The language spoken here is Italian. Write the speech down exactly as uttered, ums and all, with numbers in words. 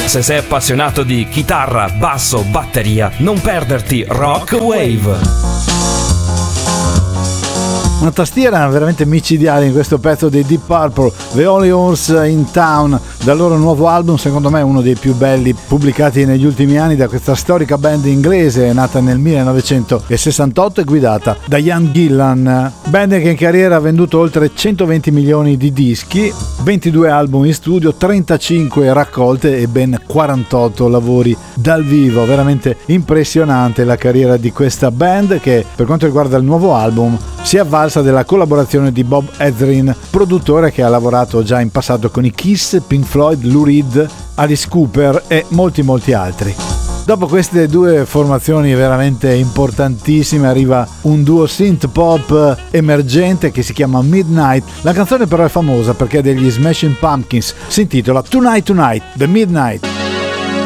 Se sei appassionato di chitarra, basso, batteria, non perderti Rock Wave. Una tastiera veramente micidiale in questo pezzo dei Deep Purple, The Only Horse in Town, dal loro nuovo album, secondo me uno dei più belli pubblicati negli ultimi anni da questa storica band inglese nata nel millenovecentosessantotto e guidata da Ian Gillan. Band che in carriera ha venduto oltre centoventi milioni di dischi, ventidue album in studio, trentacinque raccolte e ben quarantotto lavori dal vivo. Veramente impressionante la carriera di questa band che, per quanto riguarda il nuovo album, si è avvalsa della collaborazione di Bob Ezrin, produttore che ha lavorato già in passato con i Kiss, Pink Floyd, Lou Reed, Alice Cooper e molti molti altri. Dopo queste due formazioni veramente importantissime arriva un duo synth pop emergente che si chiama Midnight. La canzone però è famosa perché è degli Smashing Pumpkins, si intitola Tonight Tonight, The Midnight.